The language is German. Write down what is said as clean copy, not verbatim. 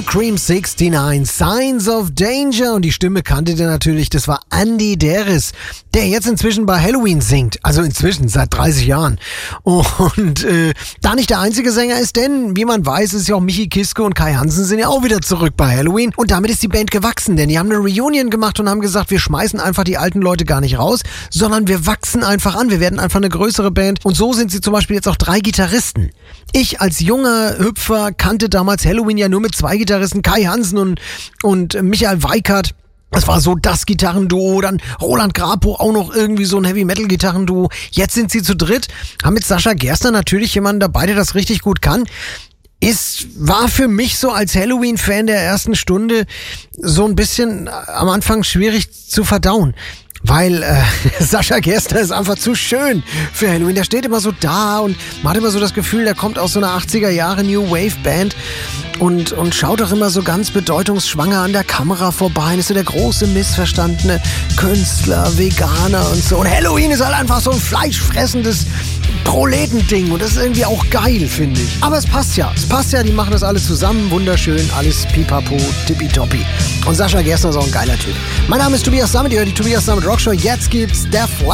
Cream 69, Signs of Danger. Und die Stimme kanntet ihr natürlich, das war Andy Deris, der jetzt inzwischen bei Halloween singt. Also inzwischen, seit 30 Jahren. Und da nicht der einzige Sänger ist, denn wie man weiß, ist ja auch Michi Kiske und Kai Hansen sind ja auch wieder zurück bei Halloween. Und damit ist die Band gewachsen, denn die haben eine Reunion gemacht und haben gesagt, wir schmeißen einfach die alten Leute gar nicht raus, sondern wir wachsen einfach an. Wir werden einfach eine größere Band. Und so sind sie zum Beispiel jetzt auch 3 Gitarristen. Ich als junger Hüpfer kannte damals Halloween ja nur mit 2 Gitarristen, Kai Hansen und Michael Weikert. Das war so das Gitarrenduo, dann Roland Grapo, auch noch irgendwie so ein Heavy-Metal-Gitarrenduo. Jetzt sind sie zu dritt, haben mit Sascha Gerstner natürlich jemanden dabei, der das richtig gut kann. War für mich so als Halloween-Fan der ersten Stunde so ein bisschen am Anfang schwierig zu verdauen. Weil Sascha Gerstner ist einfach zu schön für Halloween. Der steht immer so da und man hat immer so das Gefühl, der kommt aus so einer 80er Jahre New Wave Band und schaut auch immer so ganz bedeutungsschwanger an der Kamera vorbei. Ist so der große missverstandene Künstler, Veganer und so. Und Halloween ist halt einfach so ein fleischfressendes Proletending und das ist irgendwie auch geil, finde ich. Aber es passt ja, die machen das alles zusammen, wunderschön, alles pipapo, tippitoppi. Und Sascha Gerstner ist auch ein geiler Typ. Mein Name ist Tobias Sammet, ihr hört die Tobias Sammet Rockshow. Jetzt gibt's Def